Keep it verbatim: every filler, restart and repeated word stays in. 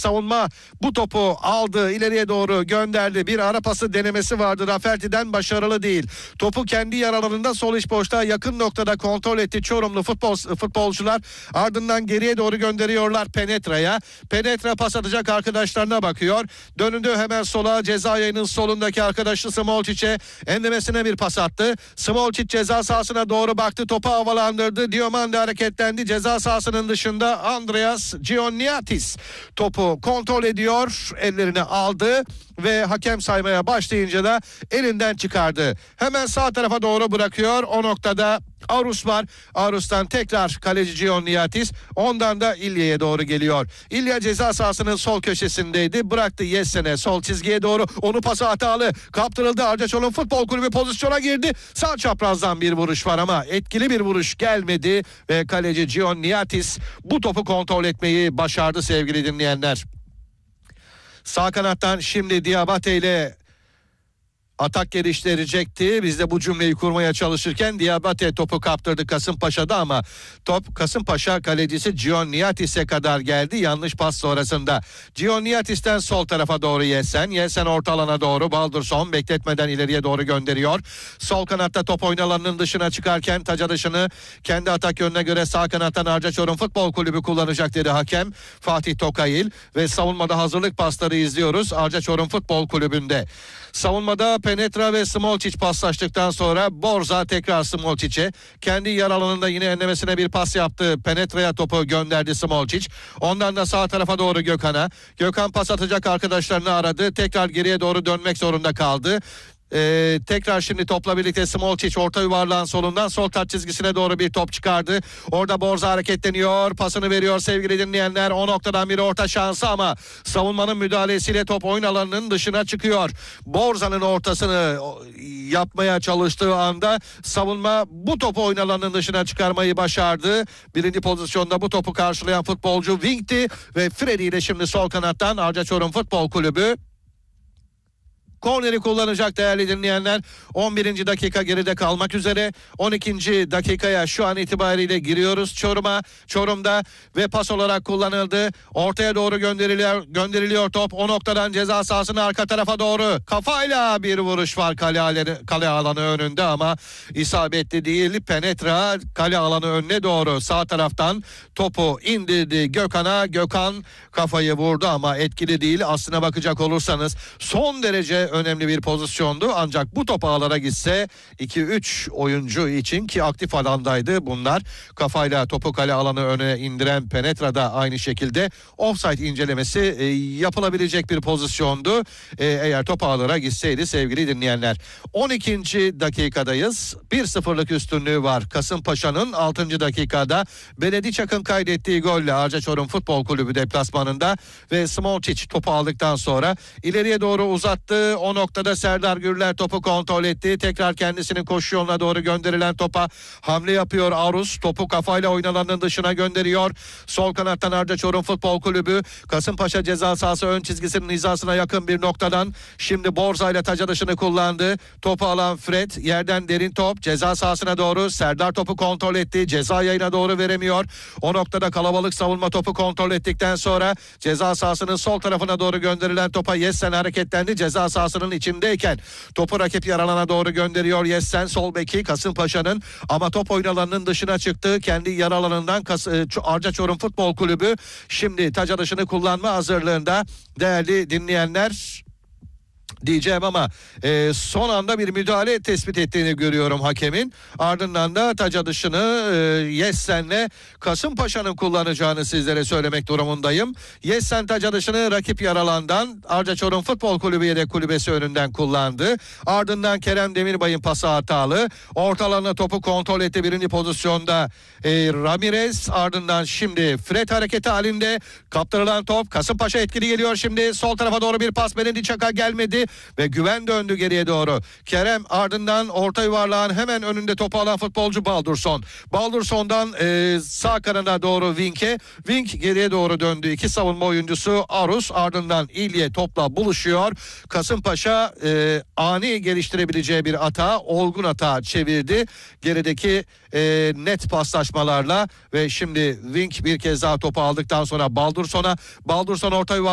savunma bu topu aldı, ileriye doğru gönderdi. Bir ara pası denemesi vardı Rafferti'den, başarılı değil. Topu kendi yer alanında sol iç boşluğa yakın noktada kontrol etti Çorumlu futbol futbolcular. Ardından geriye doğru gönderiyorlar Penetra'ya. Penetra pas atacak arkadaşlarına bakıyor. Dönündü hemen sola, ceza yayının solundaki arkadaşı Smolcic'e, enlemesine bir pas attı. Smolcic ceza sahasına doğru baktı, topu havalandırdı. Diomande hareketlendi. Ceza sahasının dışında Andreas Gianniatis topu kontrol ediyor. Ellerine aldı ve hakem saymaya başlayınca da elinden çıkardı. Hemen sağ tarafa doğru bırakıyor. O noktada Arus var. Arus'tan tekrar kaleci Gianniatis. Ondan da İlye'ye doğru geliyor. İlye ceza sahasının sol köşesindeydi. Bıraktı Yessen'e sol çizgiye doğru. Onu pası hatalı. Kaptırıldı. Arcaçoğlu Futbol Kulübü pozisyona girdi. Sağ çaprazdan bir vuruş var ama etkili bir vuruş gelmedi ve kaleci Gianniatis bu topu kontrol etmeyi başardı sevgili dinleyenler. Sağ kanattan şimdi Diabate ile atak geliştirecekti. Biz de bu cümleyi kurmaya çalışırken Diabate topu kaptırdı Kasımpaşa'da ama top Kasımpaşa kalecisi Gianniatis'e kadar geldi. Yanlış pas sonrasında. Gianniatis'ten sol tarafa doğru Yesen. Yesen orta alana doğru. Baldursson bekletmeden ileriye doğru gönderiyor. Sol kanatta top oyun alanının dışına çıkarken taca dışını kendi atak yönüne göre sağ kanattan Arcaçoğlu Futbol Kulübü kullanacak dedi hakem Fatih Tokayil ve savunmada hazırlık pasları izliyoruz Arcaçoğlu Futbol Kulübü'nde. Savunmada Penetra ve Smolcic paslaştıktan sonra Borza tekrar Smolcic'e, kendi yer alanında yine enlemesine bir pas yaptı. Penetra'ya topu gönderdi Smolcic. Ondan da sağ tarafa doğru Gökhan'a. Gökhan pas atacak arkadaşlarını aradı. Tekrar geriye doğru dönmek zorunda kaldı. Ee, tekrar şimdi topla birlikte Smolcic orta yuvarlağın solundan sol taç çizgisine doğru bir top çıkardı. Orada Borza hareketleniyor, pasını veriyor sevgili dinleyenler. O noktadan bir orta şansı ama savunmanın müdahalesiyle top oyun alanının dışına çıkıyor. Borza'nın ortasını yapmaya çalıştığı anda savunma bu topu oyun alanının dışına çıkarmayı başardı. Birinci pozisyonda bu topu karşılayan futbolcu Wing'ti ve Freddy ile şimdi sol kanattan Arcaçoğlu Futbol Kulübü korneri kullanacak değerli dinleyenler. on birinci dakika geride kalmak üzere. on ikinci dakikaya şu an itibariyle giriyoruz Çorum'a. Çorum'da ve pas olarak kullanıldı. Ortaya doğru gönderiliyor, gönderiliyor top. O noktadan ceza sahasının arka tarafa doğru kafayla bir vuruş var kale alanı, kale alanı önünde ama isabetli değil. Penetra kale alanı önüne doğru sağ taraftan topu indirdi Gökhan'a. Gökhan kafayı vurdu ama etkili değil. Aslına bakacak olursanız son derece önemli bir pozisyondu ancak bu top ağlara gitse iki üç oyuncu için ki aktif alandaydı bunlar. Kafayla topu kale alanı öne indiren Penetra da aynı şekilde offside incelemesi e, yapılabilecek bir pozisyondu. E, eğer top ağlara gitseydi sevgili dinleyenler. on ikinci dakikadayız. bir sıfırlık üstünlüğü var Kasımpaşa'nın. altıncı dakikada Benediçak'ın kaydettiği golle Arcaçoğlu Futbol Kulübü deplasmanında ve Smolcic topu aldıktan sonra ileriye doğru uzattı. O noktada Serdar Gürler topu kontrol etti. Tekrar kendisinin koşu yoluna doğru gönderilen topa hamle yapıyor Arus. Topu kafayla oyun alanının dışına gönderiyor. Sol kanattan Arcaçoğlu Futbol Kulübü Kasımpaşa ceza sahası ön çizgisinin hizasına yakın bir noktadan şimdi Borza ile taca dışını kullandı. Topu alan Fred, yerden derin top ceza sahasına doğru. Serdar topu kontrol etti. Ceza yayına doğru veremiyor. O noktada kalabalık savunma topu kontrol ettikten sonra ceza sahasının sol tarafına doğru gönderilen topa Yessen hareketlendi. Ceza sahasının içindeyken topu rakip yer alana doğru gönderiyor Yessen, sol beki Kasımpaşa'nın ama top oyun alanının dışına çıktı. Kendi yer alanından Kas- Arcaçoğlu Futbol Kulübü şimdi taca dışını kullanma hazırlığında değerli dinleyenler diyeceğim ama e, son anda bir müdahale tespit ettiğini görüyorum hakemin. Ardından da taca dışını e, Yessen'le Kasımpaşa'nın kullanacağını sizlere söylemek durumundayım. Yessen taca dışını rakip yaralandan Arcaçoğlu Futbol Kulübü yedek kulübesi önünden kullandı. Ardından Kerem Demirbay'ın pası hatalı. Orta alana topu kontrol etti birinci pozisyonda e, Ramirez. Ardından şimdi Fred hareketi halinde kaptırılan top Kasımpaşa etkili geliyor şimdi. Sol tarafa doğru bir pas Benediçak'a gelmedi ve güven döndü geriye doğru. Kerem ardından orta yuvarlağın hemen önünde topu alan futbolcu Baldursson. Baldursson'dan e, sağ kanada doğru Wink'e. Wink geriye doğru döndü. İki savunma oyuncusu Arus ardından İlye topla buluşuyor. Kasımpaşa e, ani geliştirebileceği bir atağı olgun atağa çevirdi. Gerideki e, net paslaşmalarla ve şimdi Wink bir kez daha topu aldıktan sonra Baldursson'a. Baldursson orta yuvarlağın